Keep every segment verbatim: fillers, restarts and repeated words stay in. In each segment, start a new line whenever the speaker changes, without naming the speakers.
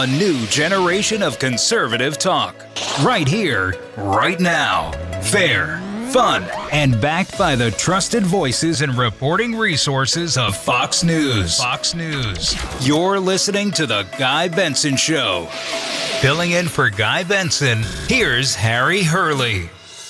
A new generation of conservative talk. Right here, right now. Fair, fun, and backed by the trusted voices and reporting resources of Fox News. Fox News. You're listening to The Guy Benson Show. Filling in for Guy Benson, here's Harry Hurley.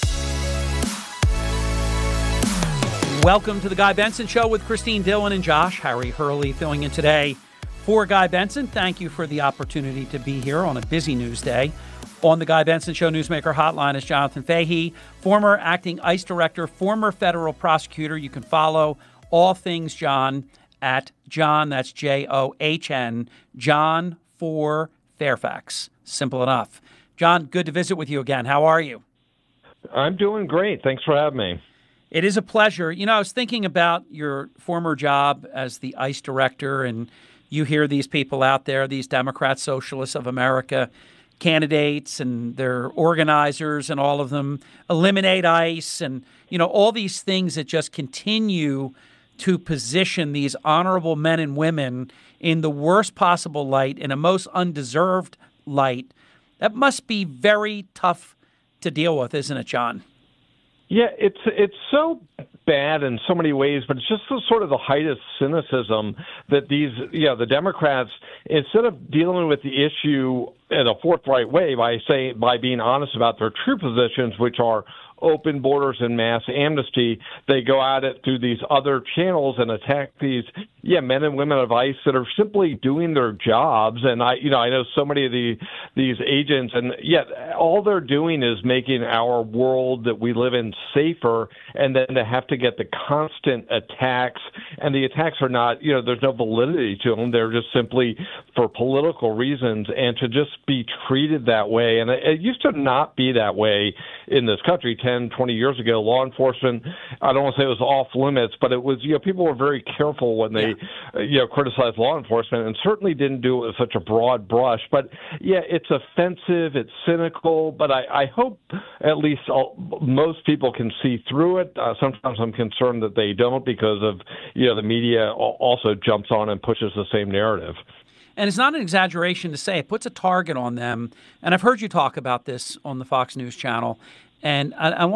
Welcome to The Guy Benson Show with Christine Dillon and Josh. Harry Hurley filling in today for Guy Benson. Thank you for the opportunity to be here on a busy news day. On the Guy Benson Show Newsmaker Hotline is Jonathan Fahey, former acting ICE director, former federal prosecutor. You can follow all things John at John, that's J O H N, John for Fairfax. Simple enough. John, good to visit with you again. How are you?
I'm doing great. Thanks for having me.
It is a pleasure. You know, I was thinking about your former job as the ICE director, and you hear these people out there, these Democrat Socialists of America candidates and their organizers and all of them eliminate ICE and, you know, all these things that just continue to position these honorable men and women in the worst possible light, in a most undeserved light. That must be very tough to deal with, isn't it, John?
Yeah, it's it's so bad in so many ways, but it's just the, sort of the height of cynicism that these, you know, the Democrats, instead of dealing with the issue in a forthright way by saying, by being honest about their true positions, which are open borders and mass amnesty, they go at it through these other channels and attack these, yeah, men and women of ICE that are simply doing their jobs. And I, you know, I know so many of the these agents, and yet all they're doing is making our world that we live in safer. And then to have to get the constant attacks, and the attacks are not, you know, there's no validity to them. They're just simply for political reasons, and to just be treated that way. And it, it used to not be that way in this country ten, twenty years ago. Law enforcement, I don't want to say it was off limits, but it was, you know, people were very careful when they, yeah. you know, criticized law enforcement, and certainly didn't do it with such a broad brush. But yeah, it's offensive, it's cynical, but I, I hope at least I'll, most people can see through it. Uh, sometimes I'm concerned that they don't, because of, you know, the media also jumps on and pushes the same narrative.
And it's not an exaggeration to say it puts a target on them. And I've heard you talk about this on the Fox News channel. And I, I